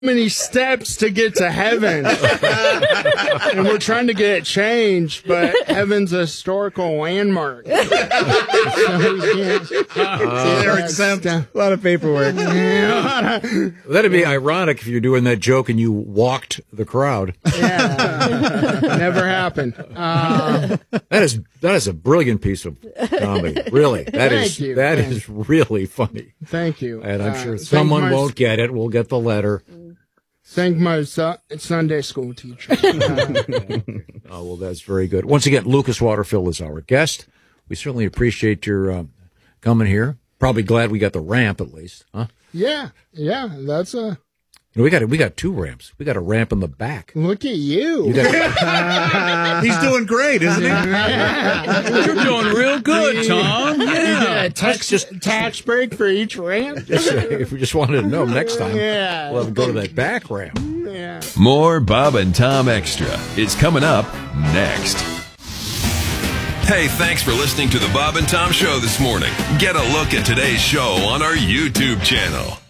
many steps to get to heaven. And we're trying to get it changed, but heaven's a historical landmark. So they're exempt. A lot of paperwork. That'd be ironic if you're doing that joke and you walked the crowd. Yeah. Never happened. That is a brilliant piece of comedy. Really. That is really funny. Thank you. And I'm sure someone won't get it. We'll get the letter. Thank my Sunday school teacher. Oh, well, that's very good. Once again, Lucas Waterfill is our guest. We certainly appreciate your coming here. Probably glad we got the ramp at least, huh? Yeah, that's a... We got 2 ramps. We got a ramp in the back. Look at you. He's doing great, isn't he? You're doing real good, Tom. Yeah. Tax break for each ramp. If we just wanted to know next time, Yeah. we'll have to go to that back ramp. Yeah. More Bob and Tom Extra is coming up next. Hey, thanks for listening to the Bob and Tom Show this morning. Get a look at today's show on our YouTube channel.